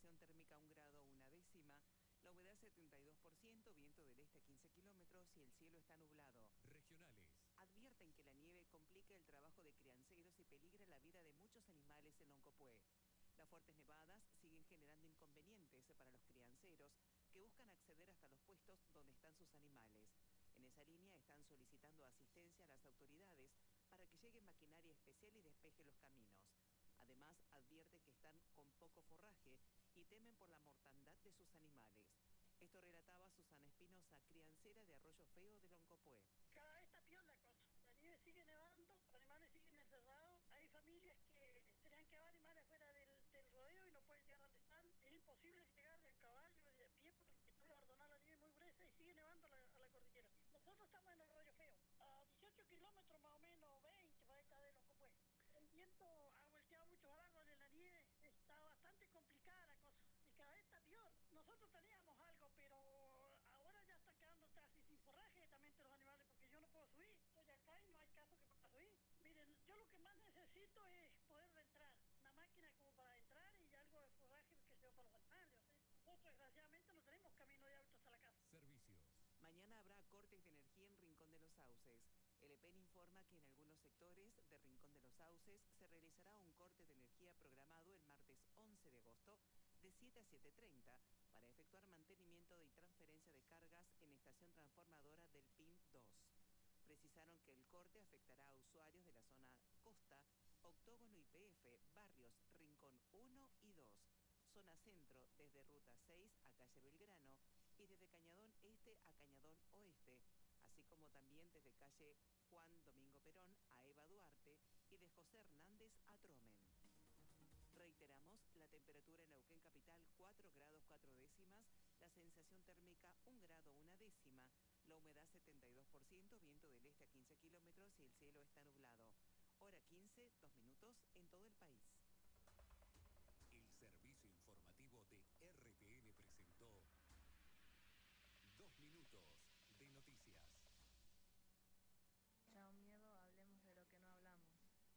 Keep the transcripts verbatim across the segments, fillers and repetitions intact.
sensación térmica un grado una décima, la humedad setenta y dos por ciento, viento del este a quince kilómetros y el cielo está nublado. Regionales. Advierten que la nieve complica el trabajo de crianceros y peligra la vida de muchos animales en Loncopué. Las fuertes nevadas siguen generando inconvenientes para los crianceros que buscan acceder hasta los puestos donde están sus animales. En esa línea están solicitando asistencia a las autoridades para que llegue maquinaria especial y despeje los caminos. Además, advierte que están con poco forraje y temen por la mortandad de sus animales. Esto relataba Susana Espinosa, criancera de Arroyo Feo de Loncopué. Cada vez está peor la cosa. La nieve sigue nevando, los animales siguen encerrados. Hay familias que tenían que llevar animales afuera del, del rodeo y no pueden llegar donde están. Es imposible llegar del caballo y de pie porque no le ordena la nieve muy gruesa y sigue nevando a la, a la cordillera. Nosotros estamos en el Arroyo Feo, a dieciocho kilómetros más o menos, veinte para esta de Loncopué. El viento ha volteado muchos árboles en la nieve, está bastante complicada la cosa y cada vez está peor. Nosotros teníamos algo, pero ahora ya están quedando casi sin forraje también los animales porque yo no puedo subir. Estoy acá y no hay caso que pueda subir. Miren, yo lo que más necesito es poder entrar, una máquina como para entrar y algo de forraje que sea para los animales. O sea, nosotros desgraciadamente no tenemos camino de autos hasta la casa. Servicios. Mañana habrá cortes de energía en Rincón de los Sauces. El E P E N informa que en algunos sectores de Rincón de los Sauces se realizará un corte de energía programado el martes once de agosto de siete a siete treinta para efectuar mantenimiento y transferencia de cargas en estación transformadora del P I N dos. Precisaron que el corte afectará a usuarios de la zona Costa, Octógono y P F, barrios Rincón uno y dos, zona centro desde Ruta seis a Calle Belgrano y desde Cañadón Este a Cañadón Oeste, así como también desde calle Juan Domingo Perón a Eva Duarte y de José Hernández a Tromen. Reiteramos, la temperatura en Neuquén Capital cuatro grados cuatro décimas, la sensación térmica un grado una décima, la humedad setenta y dos por ciento, viento del este a quince kilómetros y el cielo está nublado. Hora quince, dos minutos en todo el país. El servicio informativo de R T N presentó Dos minutos de noticias. Chao miedo, hablemos de lo que no hablamos.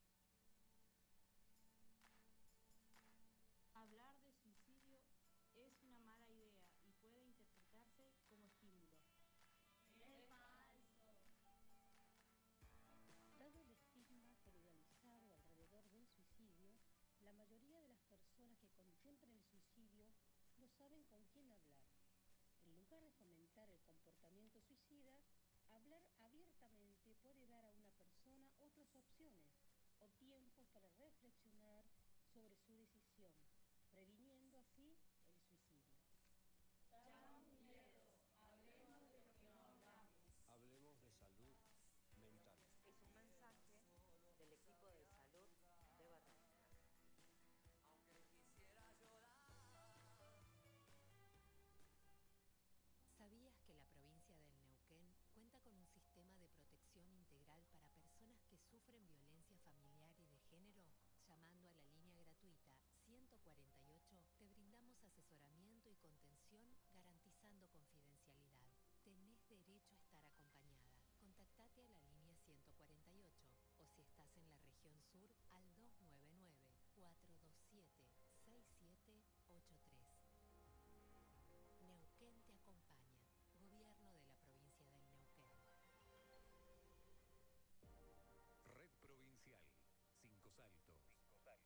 Hablar de suicidio es una mala idea y puede interpretarse como estímulo. ¡Es falso! Dado el estigma generalizado alrededor del suicidio, la mayoría de las personas que contemplan el suicidio no saben con quién hablar. En lugar de fomentar el comportamiento suicida, hablar abiertamente puede dar a una persona otras opciones o tiempos para reflexionar sobre su decisión, previniendo